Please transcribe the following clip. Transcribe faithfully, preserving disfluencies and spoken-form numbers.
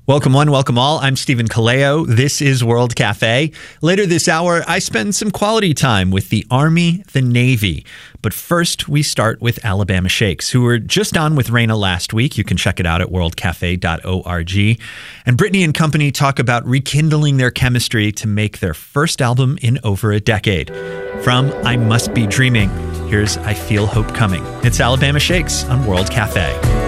Welcome one, welcome all. I'm Stephen Kaleo. This is World Cafe. Later this hour, I spend some quality time with the Army, the Navy. But first, we start with Alabama Shakes, who were just on with Raina last week. You can check it out at world cafe dot org. And Brittany and company talk about rekindling their chemistry to make their first album in over a decade. From I Must Be Dreaming, here's I Feel Hope Coming. It's Alabama Shakes on World Cafe.